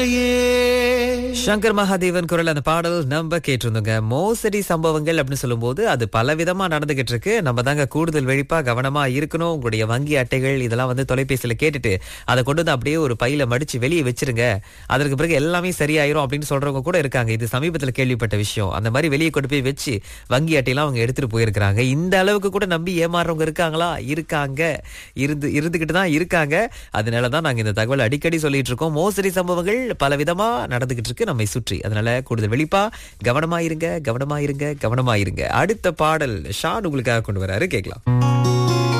சங்கர் மகாதேவன் குரல் அந்த பாடல் நம்ம கேட்டிருந்தோங்க. மோசடி சம்பவங்கள் அப்படின்னு சொல்லும்போது அது பலவிதமா நடந்துகிட்டு இருக்கு. நம்ம தாங்க கூடுதல் விழிப்பா கவனமா இருக்கணும். உங்களுடைய வங்கி அட்டைகள் இதெல்லாம் வந்து தொலைபேசியில கேட்டுட்டு அதை கொண்டு வந்து அப்படியே ஒரு பையில மடிச்சு வெளியே வச்சிருங்க, அதற்கு பிறகு எல்லாமே சரியாயிரும் அப்படின்னு சொல்றவங்க கூட இருக்காங்க. இது சமீபத்தில் கேள்விப்பட்ட விஷயம். அந்த மாதிரி வெளியே கொண்டு போய் வச்சு வங்கி அட்டையெல்லாம் அவங்க எடுத்துட்டு போயிருக்கிறாங்க. இந்த அளவுக்கு கூட நம்பி ஏமாறுறவங்க இருக்காங்களா? இருக்காங்க, இருந்துகிட்டு தான் இருக்காங்க. அதனாலதான் நாங்க இந்த தகவல் அடிக்கடி சொல்லிட்டு இருக்கோம். மோசடி சம்பவங்கள் பலவிதமா நடந்துகிட்டு இருக்கு நம்மை சுற்றி. அதனால கூடுதல் வெளிப்பா கவனமாயிருங்க, கவனமாயிருங்க, கவனமாயிருங்க. அடுத்த பாடல் ஷான் உங்களுக்காக கொண்டு வராரு, கேட்கலாம்.